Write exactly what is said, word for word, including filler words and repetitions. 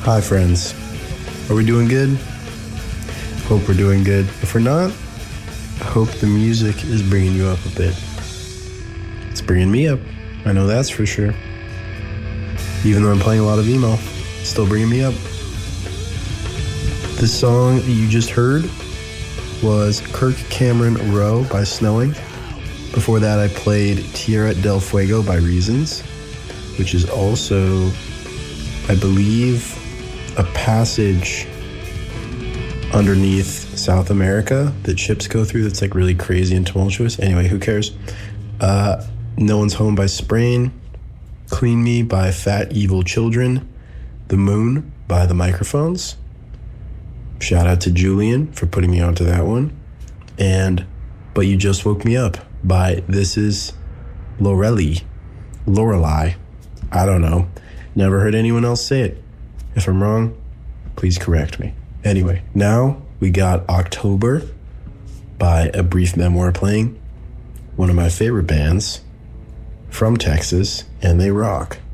Hi, friends. Are we doing good? Hope we're doing good. If we're not, I hope the music is bringing you up a bit. It's bringing me up. I know that's for sure. Even though I'm playing a lot of emo, it's still bringing me up. This song you just heard was Kirk Cameron Row by Snowing. Before that, I played Tierra del Fuego by Reasons, which is also, I believe, a passage underneath South America that ships go through that's like really crazy and tumultuous. Anyway, who cares? Uh, No One's Home by Sprain, Clean Me by Fat Evil Children, The Moon by The Microphones. Shout out to Julian for putting me onto that one. And But You Just Woke Me Up by This Is Lorelei. Lorelei. I don't know. Never heard anyone else say it. If I'm wrong, please correct me. Anyway, now we got October by A Brief Memoir playing. One of my favorite bands from Texas, and they rock.